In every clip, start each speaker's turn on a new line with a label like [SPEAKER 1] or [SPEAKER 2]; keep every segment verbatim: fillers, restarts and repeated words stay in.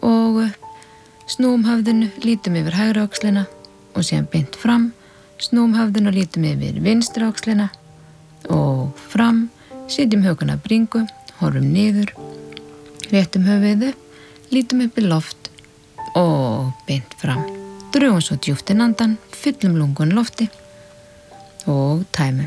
[SPEAKER 1] og upp, snúum höfðinu, lítum yfir hægri öxlina og síðan beint fram, snúum höfðinu og lítum yfir vinstri öxlina og fram, setjum hökuna bringu, horfum niður, réttum höfuðið upp, lítum upp í loft og beint fram. Drögum svo djúpt inn andan, fyllum lungun lofti og tæmum.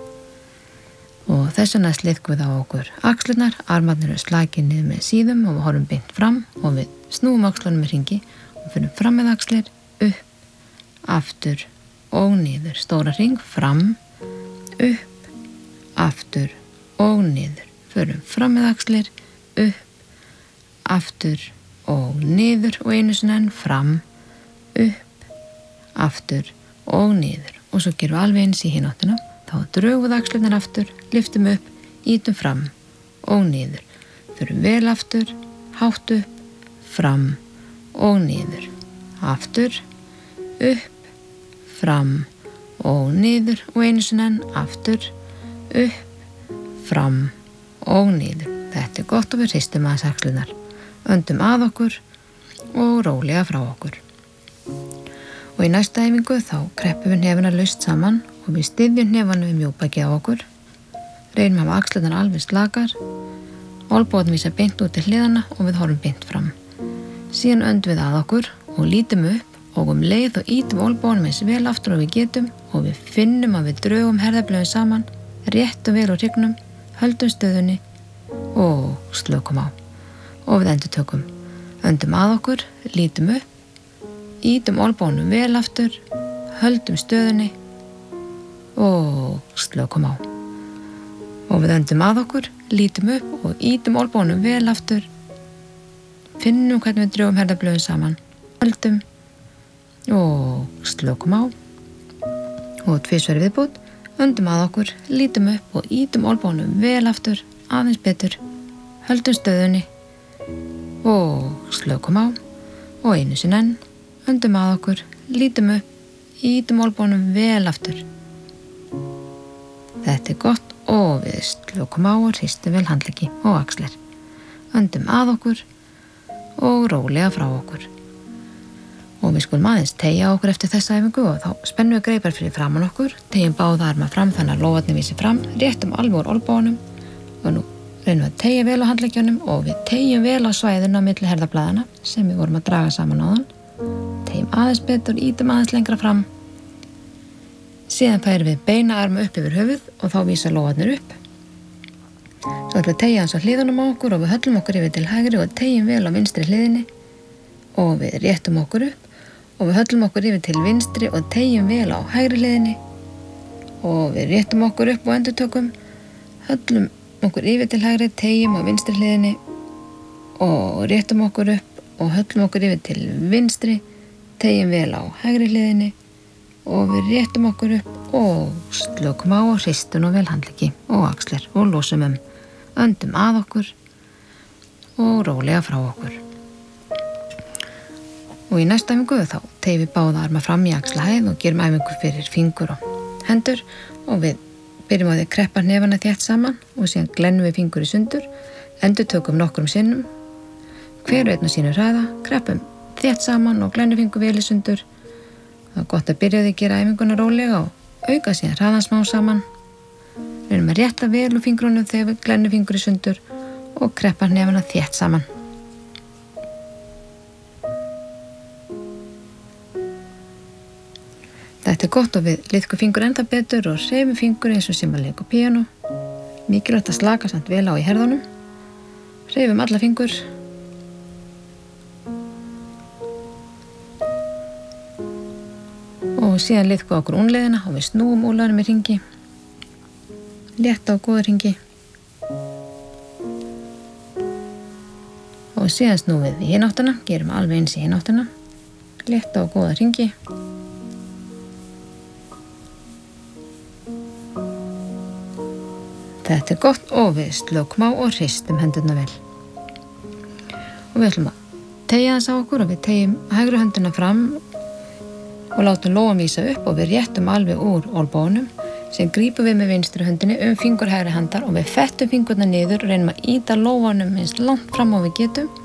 [SPEAKER 1] Og þess vegna sliðkum við á okkur axlirnar, armarnir eru slakið niður með síðum og við horfum beint fram og við snúum axlunum með hringi og fyrir fram með axlir, upp, aftur og niður. Stóra hring, fram, upp, aftur og niður. Förum fram með axlir, upp, aftur og niður og einu sinni enn fram, upp, aftur og niður. Og svo gerum við alveg eins í hina áttina. Þá drögum við axlirnar aftur, lyftum upp, ítum fram og niður. Förum vel aftur, hátt upp, fram og niður. Aftur, upp, fram og niður og einu sinni enn aftur, upp, fram og niður. Þetta er gott og við hristum aðeins axlirnar. Öndum að okkur og rólega frá okkur. Og í næsta æfingu þá kreppum við hnefana laust saman og við styðjum hnefanum við mjóbakið á okkur. Reynum að hafa axlirnar alveg slakar, olnbogarnir vísa beint út til hliðana og við horfum beint fram. Síðan öndum við að okkur og lítum upp og um leið og ítum olnbogarnum eins vel aftur og við getum og við finnum að við drögum herðablöðin saman, réttum vel úr hryggnum, höldum stöðunni og slökum á. Og við endurtökum. Öndum að okkur, lítum upp, ítum olnbogunum vel aftur, höldum stöðunni og slökum á. Og við öndum að okkur, lítum upp og ítum olnbogunum vel aftur, finnum hvernig við drögum herðablöðin saman, höldum og slökum á. Og tvisvar í viðbót, öndum að okkur, lítum upp og ítum olnbogunum vel aftur, aðeins betur, höldum stöðunni og slökum á. Og einu sinni enn, öndum að okkur, lítum upp, ítum olnbogunum vel aftur. Þetta er gott og við slökum á og hristum vel handleggi og axlir. Öndum að okkur og rólega frá okkur. Og við skulum aðeins teygja okkur eftir þessa æfingu og þá spennum við greipar fyrir framan okkur, teygjum báða arma fram þannig að lófarnir vísi fram, réttum alveg úr olnbogunum og nú reynum við að teygja vel á handleggjónum og við teygjum vel á svæðinu á milli herðablaðana sem við vorum að draga saman áðan. Teygjum aðeins betur, ítum aðeins lengra fram. Síðan færum við beina arma upp yfir höfuð og þá vísa lófarnir upp. Svo ætlum við að teygja hans á hliðunum á okkur og við höllum okkur yfir til hægri og teygjum vel á vinstri hliðinni og við réttum okkur upp og við höllum okkur yfir til vinstri og teygjum vel á hægri hliðinni og við réttum okkur upp og endurtökum, höllum okkur yfir til hægri, teygjum á vinstri hliðinni og réttum okkur upp og höllum okkur yfir til vinstri, teygjum vel á hægri hliðinni og við réttum okkur upp og slökum á og hristum og vel handleggi og axlir og losum um, öndum að okkur og rólega frá okkur. Og í næsta æfingu þá teygjum við báða arma fram í axlahæð og gerum æfingu fyrir fingur og hendur og við byrjum á því að kreppa hnefana þétt saman og síðan glennum við fingur í sundur, endurtökum nokkrum sinnum, hver og einn á sínu hraða, kreppum þétt saman og glennum fingur vel í sundur. Það er gott að byrja á því að gera æfinguna rólega og auka síðan hraðan smá saman. Reynum að rétta vel úr fingrunum þegar við glennum fingur í sundur og kreppa hnefana þétt saman. Þetta er gott og við liðkum fingur ennþá betur og hreyfum fingur eins og sem að leika á píanó. Mikilvægt að slaka samt vel á í herðunum. Hreyfum alla fingur. Og síðan liðkum okkur únleiðina og við snúum úlunum í hringi. Létta á góða hringi. Og síðan snúum við í hina áttina, gerum alveg eins í hina áttina. Létta á góða hringi. Þetta er gott og við slökum á og hristum hendurna vel. Og við ætlum að teygja þess á okkur og við teygjum hægri höndina fram og látum lófan vísa upp og við réttum alveg úr olnbogunum. Síðan grípum við með vinstri höndinni um fingur hægri handar og við fettum fingurna niður og reynum að ýta lófanum eins langt fram og við getum